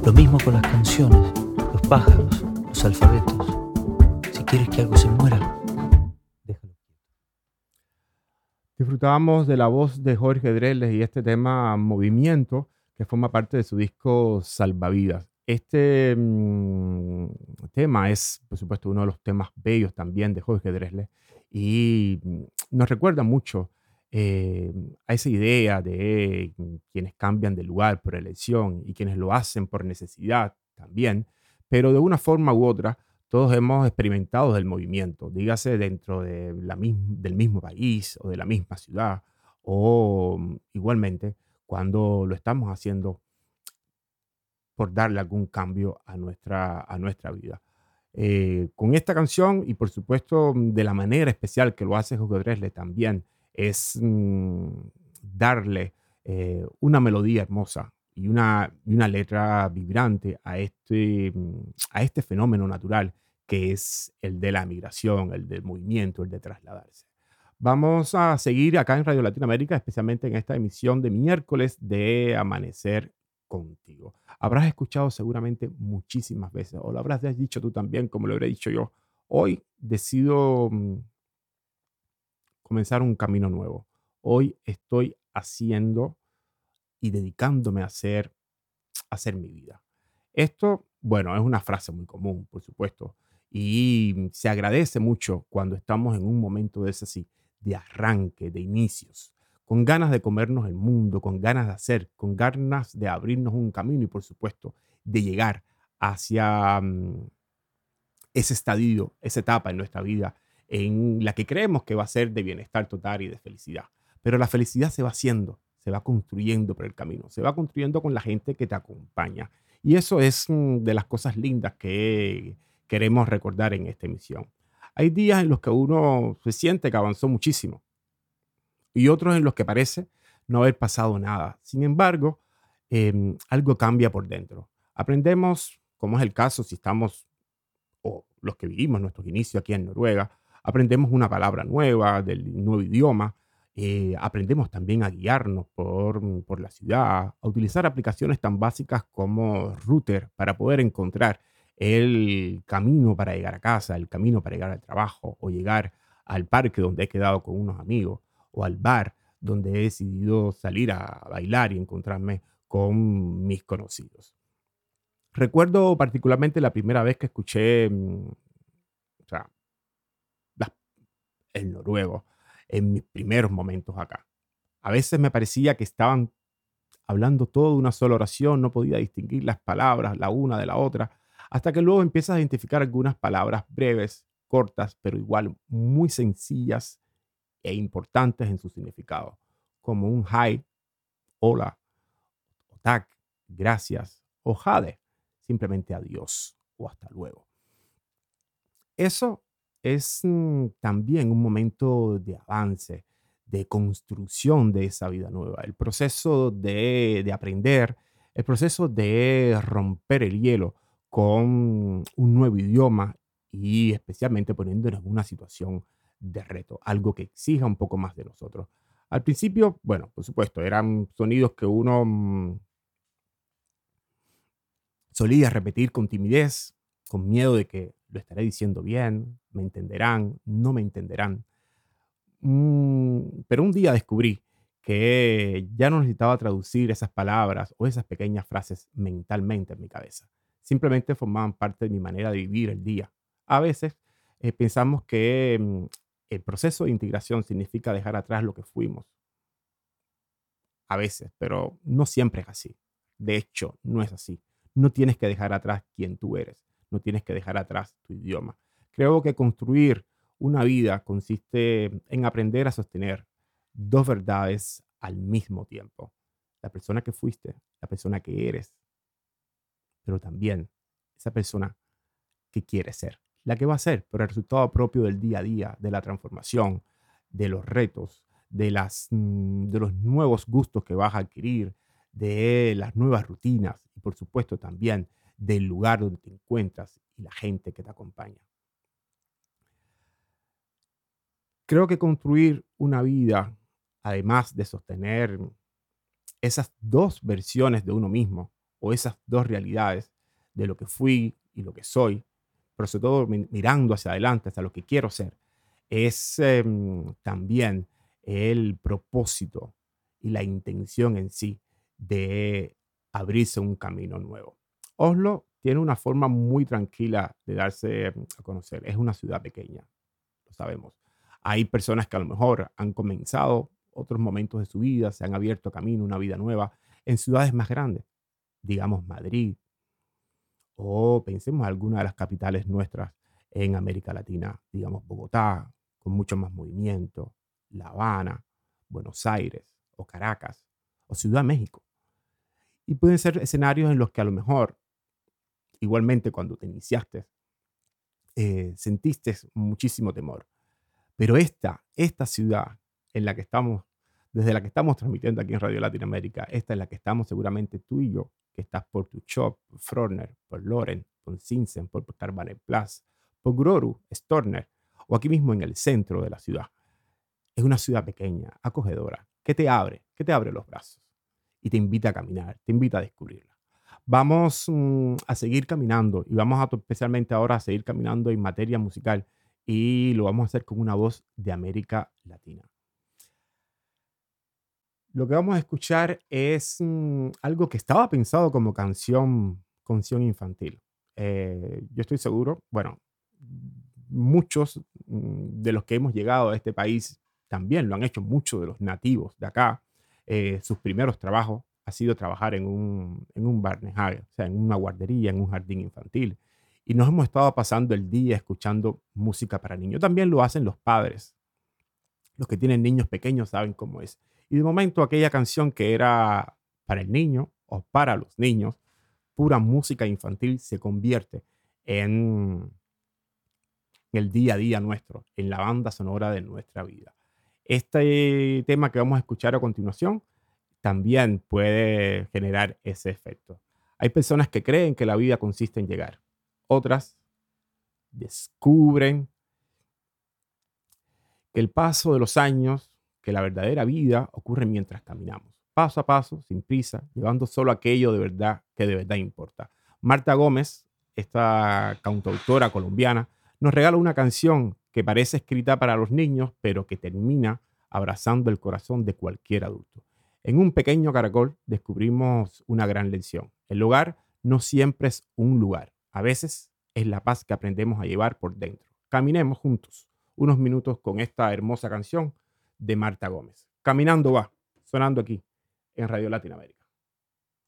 Lo mismo con las canciones, los pájaros, los alfabetos. Si quieres que algo se muera, déjalo. Disfrutábamos de la voz de Jorge Drexler y este tema Movimiento, que forma parte de su disco Salvavidas. Este tema es, por supuesto, uno de los temas bellos también de Jorge Drexler y nos recuerda mucho eh, a esa idea de quienes cambian de lugar por elección y quienes lo hacen por necesidad también, pero de una forma u otra todos hemos experimentado del movimiento, dígase dentro de del mismo país o de la misma ciudad, o igualmente cuando lo estamos haciendo por darle algún cambio a nuestra vida. Con esta canción y por supuesto de la manera especial que lo hace Jorge Drexler también es darle una melodía hermosa y una letra vibrante a este fenómeno natural que es el de la migración, el del movimiento, el de trasladarse. Vamos a seguir acá en Radio Latinoamérica, especialmente en esta emisión de miércoles de Amanecer Contigo. Habrás escuchado seguramente muchísimas veces, o lo habrás dicho tú también, como lo habré dicho yo. Hoy decido comenzar un camino nuevo. Hoy estoy haciendo y dedicándome a hacer mi vida. Esto, bueno, es una frase muy común, por supuesto, y se agradece mucho cuando estamos en un momento de ese así, de arranque, de inicios, con ganas de comernos el mundo, con ganas de hacer, con ganas de abrirnos un camino y, por supuesto, de llegar hacia ese estadio, esa etapa en nuestra vida en la que creemos que va a ser de bienestar total y de felicidad. Pero la felicidad se va haciendo, se va construyendo por el camino, se va construyendo con la gente que te acompaña. Y eso es de las cosas lindas que queremos recordar en esta emisión. Hay días en los que uno se siente que avanzó muchísimo y otros en los que parece no haber pasado nada. Sin embargo, algo cambia por dentro. Aprendemos, como es el caso si estamos o los que vivimos nuestros inicios aquí en Noruega, aprendemos una palabra nueva del nuevo idioma, aprendemos también a guiarnos por la ciudad, a utilizar aplicaciones tan básicas como Router para poder encontrar el camino para llegar a casa, el camino para llegar al trabajo o llegar al parque donde he quedado con unos amigos o al bar donde he decidido salir a bailar y encontrarme con mis conocidos. Recuerdo particularmente la primera vez que escuché, o sea, las el noruego en mis primeros momentos acá. A veces me parecía que estaban hablando todo de una sola oración, no podía distinguir las palabras la una de la otra, hasta que luego empiezas a identificar algunas palabras breves, cortas, pero igual muy sencillas e importantes en su significado, como un hi, hola, o tak, gracias, o jade, simplemente adiós o hasta luego. Eso es también un momento de avance, de construcción de esa vida nueva, el proceso de aprender, el proceso de romper el hielo con un nuevo idioma y especialmente poniéndonos en una situación de reto, algo que exija un poco más de nosotros. Al principio, bueno, por supuesto, eran sonidos que uno solía repetir con timidez, con miedo de que lo estaré diciendo bien, me entenderán, no me entenderán. Pero un día descubrí que ya no necesitaba traducir esas palabras o esas pequeñas frases mentalmente en mi cabeza. Simplemente formaban parte de mi manera de vivir el día. A veces pensamos que el proceso de integración significa dejar atrás lo que fuimos, a veces, pero no siempre es así. De hecho, no es así. No tienes que dejar atrás quién tú eres, no tienes que dejar atrás tu idioma. Creo que construir una vida consiste en aprender a sostener dos verdades al mismo tiempo. La persona que fuiste, la persona que eres, pero también esa persona que quieres ser, la que va a ser, pero el resultado propio del día a día, de la transformación, de los retos, de los nuevos gustos que vas a adquirir, de las nuevas rutinas y por supuesto también del lugar donde te encuentras y la gente que te acompaña. Creo que construir una vida, además de sostener esas dos versiones de uno mismo o esas dos realidades de lo que fui y lo que soy, pero sobre todo mirando hacia adelante, hacia lo que quiero ser, es también el propósito y la intención en sí de abrirse un camino nuevo. Oslo tiene una forma muy tranquila de darse a conocer. Es una ciudad pequeña, lo sabemos. Hay personas que a lo mejor han comenzado otros momentos de su vida, se han abierto camino, una vida nueva en ciudades más grandes, digamos Madrid, o pensemos en alguna de las capitales nuestras en América Latina, digamos Bogotá, con mucho más movimiento, La Habana, Buenos Aires, o Caracas, o Ciudad de México. Y pueden ser escenarios en los que a lo mejor, igualmente cuando te iniciaste, sentiste muchísimo temor. Pero esta ciudad en la que estamos, desde la que estamos transmitiendo aquí en Radio Latinoamérica, esta es la que estamos seguramente tú y yo, que estás por Tuchop, por Frogner, por Loren, por Sinsen, por Carvanet-Place, por Groru, Storner, o aquí mismo en el centro de la ciudad. Es una ciudad pequeña, acogedora, que te abre los brazos y te invita a caminar, te invita a descubrirla. Vamos a seguir caminando y vamos especialmente ahora a seguir caminando en materia musical y lo vamos a hacer con una voz de América Latina. Lo que vamos a escuchar es algo que estaba pensado como canción infantil. Yo estoy seguro, bueno, muchos de los que hemos llegado a este país también lo han hecho muchos de los nativos de acá. Sus primeros trabajos ha sido trabajar en un Barnehage, o sea, en una guardería, en un jardín infantil. Y nos hemos estado pasando el día escuchando música para niños. También lo hacen los padres. Los que tienen niños pequeños saben cómo es. Y de momento aquella canción que era para el niño o para los niños, pura música infantil, se convierte en el día a día nuestro, en la banda sonora de nuestra vida. Este tema que vamos a escuchar a continuación también puede generar ese efecto. Hay personas que creen que la vida consiste en llegar. Otras descubren que el paso de los años, que la verdadera vida ocurre mientras caminamos, paso a paso, sin prisa, llevando solo aquello de verdad que de verdad importa. Marta Gómez, esta cantautora colombiana, nos regala una canción que parece escrita para los niños, pero que termina abrazando el corazón de cualquier adulto. En un pequeño caracol descubrimos una gran lección. El hogar no siempre es un lugar. A veces es la paz que aprendemos a llevar por dentro. Caminemos juntos unos minutos con esta hermosa canción de Marta Gómez. Caminando va, sonando aquí en Radio Latinoamérica.